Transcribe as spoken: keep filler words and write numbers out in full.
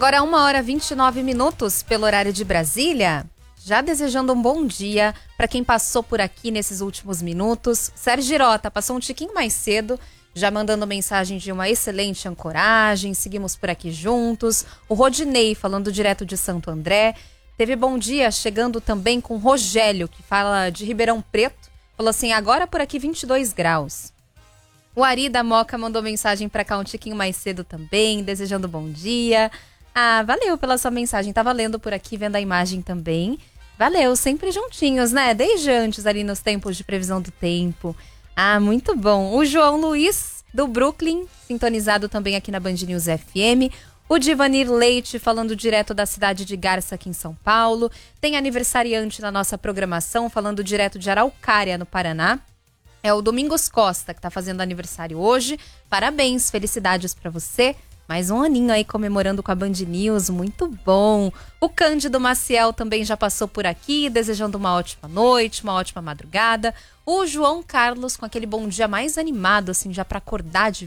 Agora uma hora e vinte e nove minutos pelo horário de Brasília. Já desejando um bom dia para quem passou por aqui nesses últimos minutos. Sérgio Girota passou um tiquinho mais cedo, já mandando mensagem de uma excelente ancoragem. Seguimos por aqui juntos. O Rodinei falando direto de Santo André. Teve bom dia chegando também com o Rogélio, que fala de Ribeirão Preto. Falou assim, agora por aqui vinte e dois graus. O Ari da Moca mandou mensagem para cá um tiquinho mais cedo também, desejando bom dia. Ah, valeu pela sua mensagem. Tava lendo por aqui, vendo a imagem também. Valeu, sempre juntinhos, né? Desde antes ali nos tempos de previsão do tempo. Ah, muito bom. O João Luiz, do Brooklyn, sintonizado também aqui na Band News F M. O Divanir Leite, falando direto da cidade de Garça, aqui em São Paulo. Tem aniversariante na nossa programação, falando direto de Araucária, no Paraná. É o Domingos Costa, que tá fazendo aniversário hoje. Parabéns, felicidades pra você. Mais um aninho aí comemorando com a Band News, muito bom. O Cândido Maciel também já passou por aqui, desejando uma ótima noite, uma ótima madrugada. O João Carlos com aquele bom dia mais animado, assim, já pra acordar de